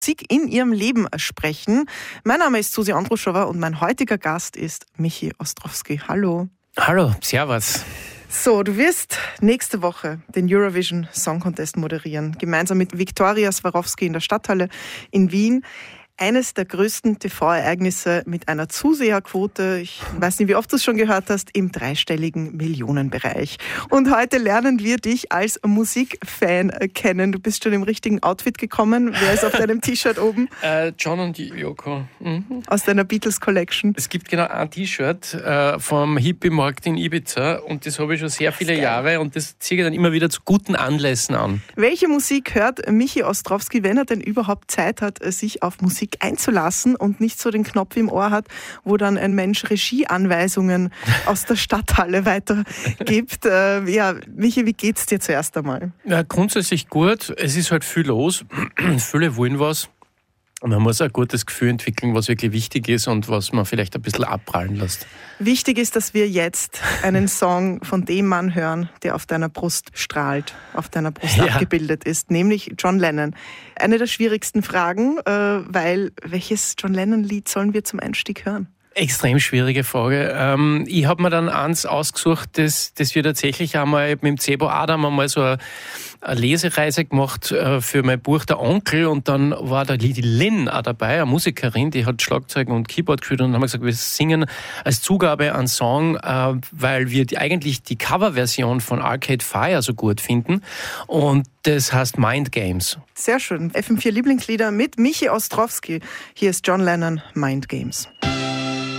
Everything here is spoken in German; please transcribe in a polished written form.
Musik in ihrem Leben sprechen. Mein Name ist Susi Andruschowa und mein heutiger Gast ist Michi Ostrowski. Hallo. Hallo, servus. So, du wirst nächste Woche den Eurovision Song Contest moderieren, gemeinsam mit Viktoria Swarovski in der Stadthalle in Wien. Eines der größten TV-Ereignisse mit einer Zuseherquote, ich weiß nicht, wie oft du es schon gehört hast, im dreistelligen Millionenbereich. Und heute lernen wir dich als Musikfan kennen. Du bist schon im richtigen Outfit gekommen. Wer ist auf deinem T-Shirt oben? John und Yoko. Mhm. Aus deiner Beatles-Collection. Es gibt genau ein T-Shirt vom Hippie-Markt in Ibiza und das habe ich schon sehr viele Jahre und das ziehe ich dann immer wieder zu guten Anlässen an. Welche Musik hört Michi Ostrowski, wenn er denn überhaupt Zeit hat, sich auf Musik einzulassen und nicht so den Knopf im Ohr hat, wo dann ein Mensch Regieanweisungen aus der Stadthalle weitergibt? Michi, wie geht's dir zuerst einmal? Ja, grundsätzlich gut. Es ist halt viel los. Viele wollen was. Man muss ein gutes Gefühl entwickeln, was wirklich wichtig ist und was man vielleicht ein bisschen abprallen lässt. Wichtig ist, dass wir jetzt einen Song von dem Mann hören, der auf deiner Brust strahlt, auf deiner Brust abgebildet ist, nämlich John Lennon. Eine der schwierigsten Fragen, weil welches John Lennon-Lied sollen wir zum Einstieg hören? Extrem schwierige Frage. Ich habe mir dann eins ausgesucht, das wir tatsächlich einmal mit dem Cebo Adam einmal so eine Lesereise gemacht für mein Buch Der Onkel und dann war da die Lynn auch dabei, eine Musikerin, die hat Schlagzeug und Keyboard gespielt und dann haben wir gesagt, wir singen als Zugabe einen Song, weil wir eigentlich die Coverversion von Arcade Fire so gut finden und das heißt Mind Games. Sehr schön. FM4 Lieblingslieder mit Michi Ostrowski. Hier ist John Lennon, Mind Games.